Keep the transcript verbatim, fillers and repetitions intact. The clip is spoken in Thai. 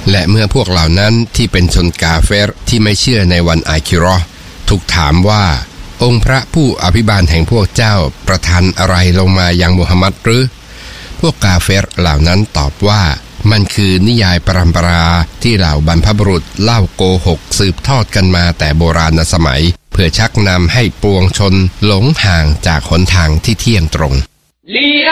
และเมื่อพวกเหล่านั้นที่เป็นชนกาเฟรที่ไม่เชื่อในวันอาคิเราะห์ถูกถามว่าองค์พระผู้อภิบาลแห่งพวกเจ้าประทานอะไรลงมายังมุฮัมมัดหรือพวกกาเฟรเหล่านั้นตอบว่ามันคือนิยายปรัมปราที่เหล่าบรรพบุรุษเล่าโกหกสืบทอดกันมาแต่โบราณสมัยเพื่อชักนำให้ปวงชนหลงห่างจากหนทางที่เที่ยงตรง